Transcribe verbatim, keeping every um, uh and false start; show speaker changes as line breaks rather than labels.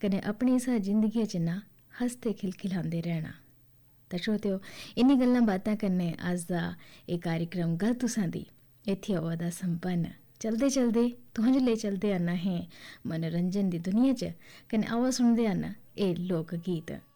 कने अपनी इस जिंदगी च ना हसते खिलखिलांदे रहना। तो श्रोतेओ, इन्हीं गल्लां बातां कन्नै अज्ज दा एह् कार्यक्रम गल तुसां दी इत्थे होआ दा संपन्न। चलदे चलदे तुहां ले चलदे आना है मनोरंजन दी दुनिया च, कन्नै आओ सुनदे आना एह् लोक गीत।